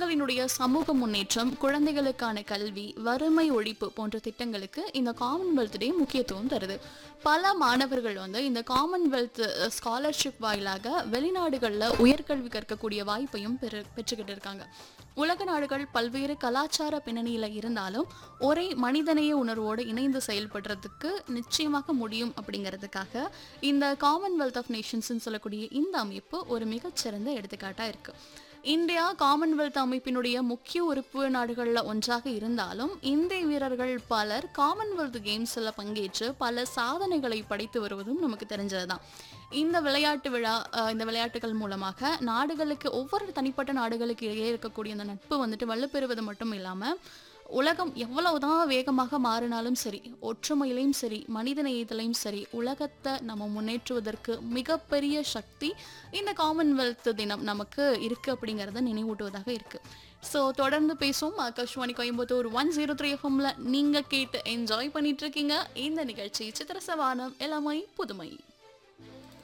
பெண்களினுடைய சமூக முன்னேற்றம், குழந்தைகளுக்கான கல்வி, வறுமை ஒழிப்பு போன்ற திட்டங்களுக்கு இந்த காமன்வெல்த் டே முக்கியத்துவம் தருது. பல மாணவர்கள் இந்த காமன்வெல்த் ஸ்காலர்ஷிப் வாயிலாக வெளிநாடுகளில் உயர்கல்வி கற்கக்கூடிய வாய்ப்பையும் பெற்றுக்கிட்டு இருக்காங்க. உலக நாடுகள் பல்வேறு கலாச்சார பின்னணியில் இருந்தாலும் ஒரே மனிதநேய உணர்வோடு இணைந்து செயல்படுறதுக்கு நிச்சயமாக முடியும். அப்படிங்கிறதுக்காக இந்த காமன்வெல்த் ஆஃப் நேஷன்ஸ்ன்னு சொல்லக்கூடிய இந்த அமைப்பு ஒரு மிகச்சிறந்த எடுத்துக்காட்டாக இருக்குது. இந்தியா காமன்வெல்த் அமைப்பினுடைய முக்கிய உறுப்பு நாடுகளில் ஒன்றாக இருந்தாலும் இந்திய வீரர்கள் பலர் காமன்வெல்த் கேம்ஸில் பங்கேற்று பல சாதனைகளை படைத்து வருவதும் நமக்கு தெரிஞ்சது தான். இந்த விளையாட்டு விழா, இந்த விளையாட்டுகள் மூலமாக நாடுகளுக்கு, ஒவ்வொரு தனிப்பட்ட நாடுகளுக்கு இடையே இருக்கக்கூடிய அந்த நட்பு வலுப்பெறுவது மட்டும் இல்லாமல் உலகம் எவ்வளவுதான் வேகமாக மாறினாலும் சரி, ஒற்றுமையிலையும் சரி, மனித நேயத்திலையும் சரி, உலகத்தை நம்ம முன்னேற்றுவதற்கு மிகப்பெரிய சக்தி இந்த காமன்வெல்த் தினம் நமக்கு இருக்கு அப்படிங்கிறத நினைவூட்டுவதாக இருக்கு. ஸோ தொடர்ந்து பேசுவோம். ஆகாஷ்வாணி கோயம்புத்தூர் 103 எஃப்எம்ல நீங்க கேட்டு என்ஜாய் பண்ணிட்டு இருக்கீங்க இந்த நிகழ்ச்சி சித்திர சவானம் இளமை புதுமை.